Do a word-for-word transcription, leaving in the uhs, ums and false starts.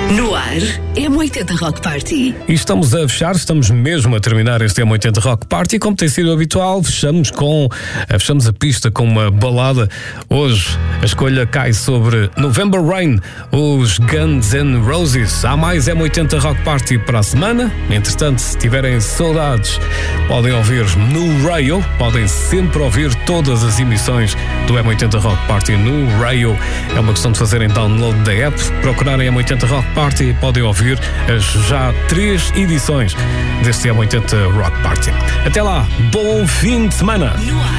No ar, M oitenta Rock Party. E estamos a fechar, estamos mesmo a terminar este M oitenta Rock Party. Como tem sido habitual, fechamos, com, fechamos a pista com uma balada. Hoje a escolha cai sobre November Rain, os Guns N' Roses. Há mais M oitenta Rock Party para a semana. Entretanto, se tiverem saudades, podem ouvir no Rail. Podem sempre ouvir todas as emissões do M oitenta Rock Party no Rail. É uma questão de fazerem download da app, procurarem M oitenta Rock Party e podem ouvir as já três edições deste M oitenta Rock Party. Até lá, bom fim de semana! No ar.